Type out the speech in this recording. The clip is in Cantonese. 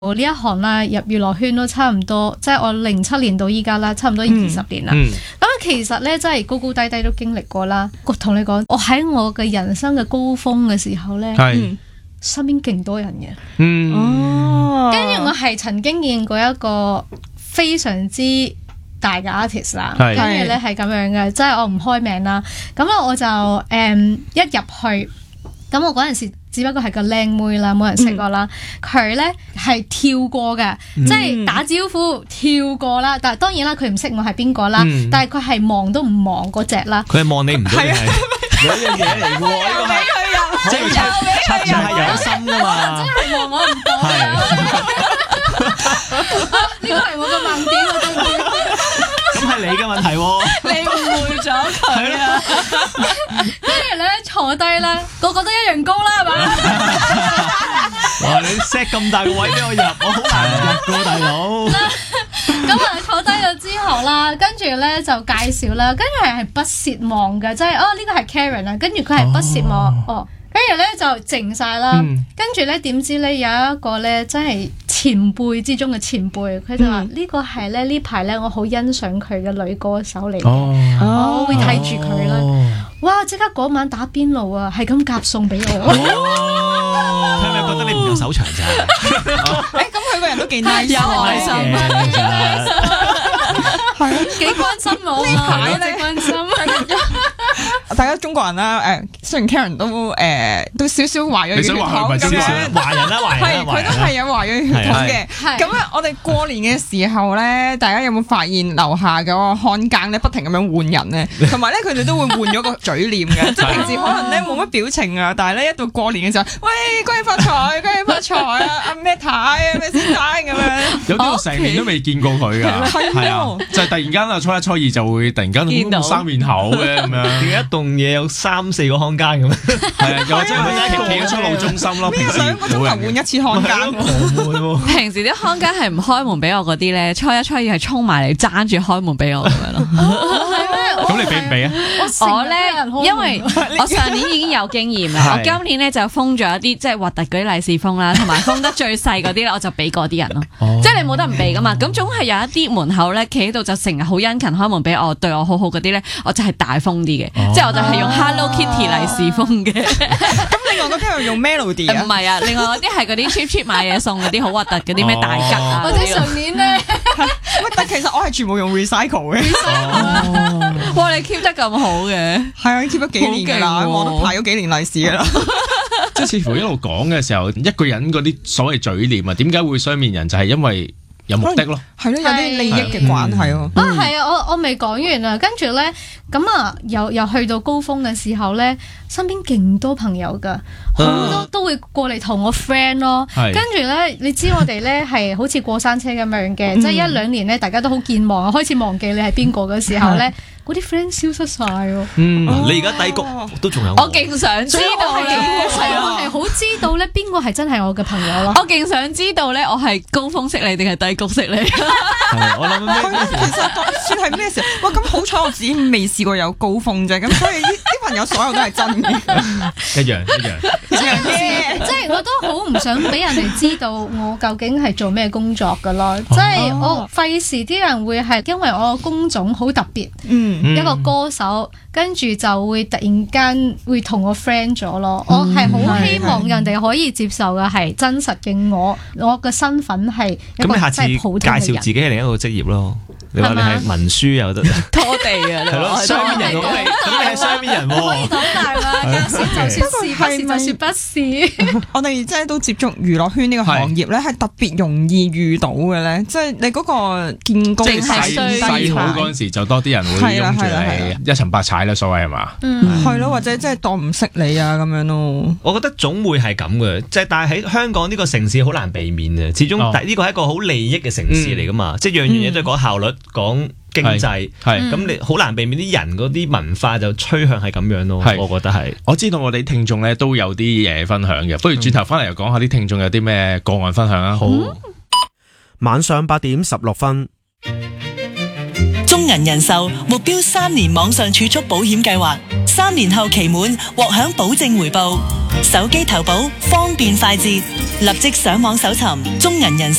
我呢一行啦，入娛樂圈都差唔多，即係我07年到依家啦，差唔多20年啦。咁其實咧，真係高高低低都經歷過啦。我同你講，我喺我嘅人生嘅高峰嘅時候咧，身邊勁多人嘅。跟住我係曾經見過一個非常之大嘅 artist 啦，跟住咧係咁樣嘅，即係我唔開名啦。咁我就一入去，咁我嗰陣時只不過係個靚妹啦，冇人識我啦。佢咧係跳過嘅，即係打招呼跳過啦。但係當然啦，佢唔識我係邊個啦。但係佢係望都唔望嗰隻啦。 佢係望你唔到，係有一樣嘢嚟嘅喎，呢個係即係插住係有心噶嘛。 真係望我唔到啊！呢個係我嘅盲點啊！對唔住。 咁係你嘅問題喎， 你誤會咗佢啊！ 跟住咧坐低啦，個個都一樣高啦，係嘛？ 哇！你 set 咁大個位俾我入，我好難入個大佬。 咁啊坐低咗之後啦，跟住咧就介紹啦，跟住係不屑望嘅，即係呢個係 Karen 啊，跟住佢係不屑望跟住咧就靜晒啦，跟住咧點知咧有一個咧真係前輩之中嘅前輩，佢就話呢個係咧呢排咧我好欣賞佢嘅女歌手嚟嘅，我會睇住佢啦。哇！即刻嗰晚打邊爐啊，係咁夾餸俾我。 係咪覺得你唔夠手長咋？ 咁佢個人都幾 nice， 開心係幾關心我呢排咧，關心。 大家中國人啦，雖然 Karen 都少少華裔血統咁樣， 華人啦， 係佢都係有華裔血統嘅。咁咧，我哋過年嘅時候咧，大家有冇發現樓下嗰個看更咧不停咁樣換人咧？同埋咧，佢哋都會換咗個嘴臉嘅，即係平時可能咧冇乜表情啊，但係咧一到過年嘅時候，喂，恭喜發財，恭喜發財啊！阿咩太啊，咩先生咁樣， 有啲我成年都未見過佢㗎，係啊，就係突然間啊，初一初二就會突然間生面口嘅咁樣，點解一棟嘢有3-4個看更咁樣？係啊，又或者佢企喺出路中心咯，平時 2個鐘頭換一次看更。 平時啲看更係唔開門俾我嗰啲咧，初一初二係衝埋嚟爭住開門俾我咁樣咯。 咁你俾唔俾啊？ 我咧，因為我上年已經有經驗啦，我今年咧就封咗一啲即係核突嗰啲利是封啦，同埋封得最細嗰啲咧，我就俾嗰啲人咯。即係你冇得唔俾噶嘛？咁總係有一啲門口咧，企喺度就成日好殷勤開門俾我，對我好好嗰啲咧，我就係大封啲嘅，即係我就係用 Hello Kitty 利是封嘅。 咁另外嗰啲係用 Melody 啊？ 唔係啊，另外嗰啲係嗰啲 cheap 買嘢送嗰啲好核突嗰啲咩大吉啊， 或者上年咧， 但其實我係全部用 recycle 嘅。 哇！你 keep 得咁好嘅， 係啊 ，keep 咗幾年㗎啦，我都派咗幾年利是㗎啦。 即係似乎一路講嘅時候，一個人嗰啲所謂嘴臉啊，點解會雙面人？就係因為有目的咯， 係咯，有啲利益嘅關係咯。 係啊，我未講完啊，跟住咧，咁啊，又去到高峰嘅時候咧，身邊勁多朋友噶，好多都會過嚟同我 friend 咯。跟住咧，你知我哋咧係好似過山車咁樣嘅，即係1-2年咧，大家都好健忘，開始忘記你係邊個嘅時候咧，嗰啲 friend 消失晒喎。 你而家低谷都仲有我勁想知道我係好知道咧邊個係真係我嘅朋友咯。 我勁想知道咧，我係高峰識你定係低谷識你？ 我諗其實算係咩事？哇！咁好彩我自己未試過有高峰啫，咁所以啲朋友所有都係真嘅， 一樣。 即係我都好唔想俾人哋知道我究竟係做咩工作噶咯，即係我費事啲人會係因為我工種好特別，一個歌手，跟住就會突然間會同我 friend 咗咯。我係好希望人哋可以接受嘅係真實嘅我嘅身份係一個真係普通嘅人。 咁你下次介紹自己係另一個職業咯。你話你係文書又得， 拖地啊， 係咯，雙面人咁你係雙面人喎。 可以講大話，有時就說是，不是就說不是。 我哋即係都接觸娛樂圈呢個行業咧，係特別容易遇到嘅咧，即係你嗰個見工細好嗰陣時就多啲人會擁住你，一層白踩啦，所謂係嘛？ 係咯，或者即係當唔識你啊咁樣咯。 我覺得總會係咁嘅，即係但係喺香港呢個城市好難避免嘅，始終呢個係一個好利益嘅城市嚟噶嘛，即係樣樣嘢都係講效率。講經濟係咁，你好難避免啲人嗰啲文化就趨向係咁樣咯。我覺得係。 我知道我哋聽眾咧都有啲嘢分享嘅，不如轉頭翻嚟又講下啲聽眾有啲咩個案分享啊。好， 晚上8:16。 中銀人壽目標3年網上儲蓄保險計劃，3年後期滿獲享保證回報，手機投保方便快捷，立即上網搜尋中銀人壽